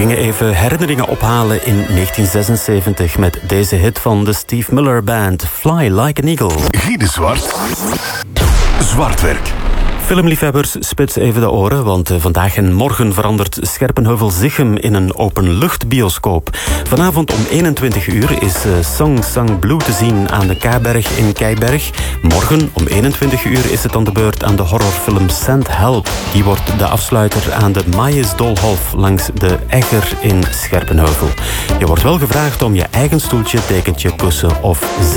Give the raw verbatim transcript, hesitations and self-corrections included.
gingen even herinneringen ophalen in negentien zesenzeventig met deze hit van de Steve Miller Band, Fly Like an Eagle. Guy de Zwart. Zwartwerk. Filmliefhebbers, spits even de oren, want vandaag en morgen verandert Scherpenheuvel-Zichem in een openluchtbioscoop. Vanavond om eenentwintig uur is Song Sang Blue te zien aan de K-berg in Keiberg. Morgen om eenentwintig uur is het dan de beurt aan de horrorfilm Send Help. Die wordt de afsluiter aan de Maïsdolhof langs de Egger in Scherpenheuvel. Je wordt wel gevraagd om je eigen stoeltje, dekentje, kussen of